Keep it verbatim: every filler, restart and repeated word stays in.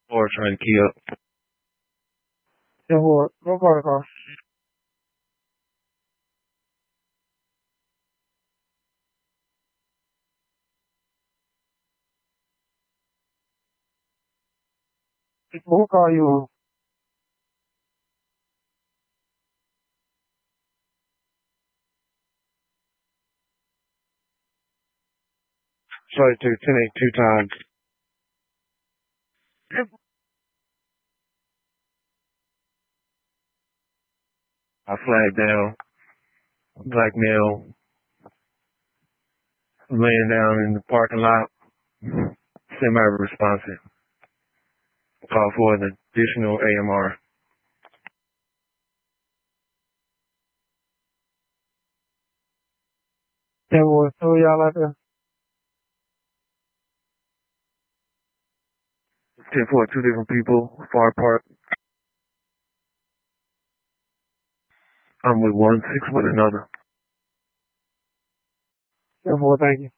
Or trying to key up. ten four, go protocol. We'll call you on. Sorry to ten eight two times. I flagged down. Black male laying down in the parking lot. Semi-responsive. Call for an additional A M R. ten four, so y'all out there? ten four, two different people, far apart. I'm with one, six with another. ten four, thank you.